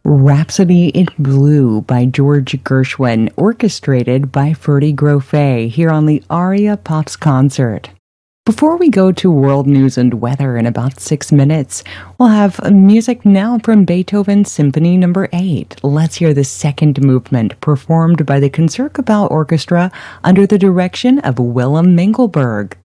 Rhapsody in Blue by George Gershwin, orchestrated by Ferdy Grofé, here on the Aria Pops concert. Before we go to world news and weather in about 6 minutes, we'll have music now from Beethoven's Symphony No. 8. Let's hear the second movement, performed by the Concertgebouw Orchestra under the direction of Willem Mengelberg.